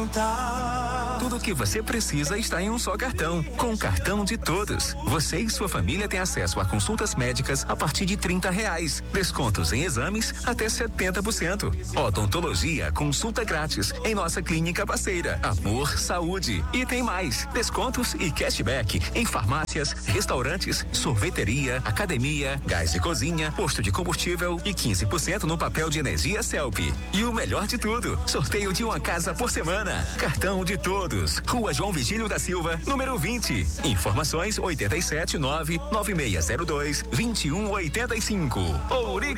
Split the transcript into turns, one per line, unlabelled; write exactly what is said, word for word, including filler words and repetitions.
Dental.
Tudo o que você precisa está em um só cartão. Com o cartão de todos, você e sua família têm acesso a consultas médicas a partir de trinta reais. Descontos em exames até setenta por cento. Odontologia, consulta grátis em nossa clínica parceira. Amor, saúde. E tem mais. Descontos e cashback em farmácias, restaurantes, sorveteria, academia, gás de cozinha, posto de combustível e quinze por cento no papel de energia Celp. E o melhor de tudo, sorteio de uma casa por semana. Cartão de todos. Rua João Vigílio da Silva, número vinte. Informações oito sete nove nove seis zero dois dois um oito cinco. Ourique